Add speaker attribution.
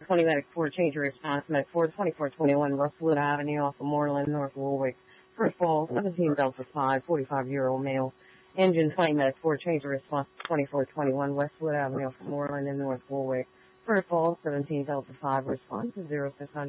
Speaker 1: 20 Medic 4, change your response. Medic 4, 2421 Westwood Avenue off of Moreland, North Warwick. First call, 17 Delta 5, 45-year-old male. Engine 20 Medic 4, change your response. 2421 Westwood Avenue off of Moreland in North Warwick. First call, 17 Delta 5, response to 0600.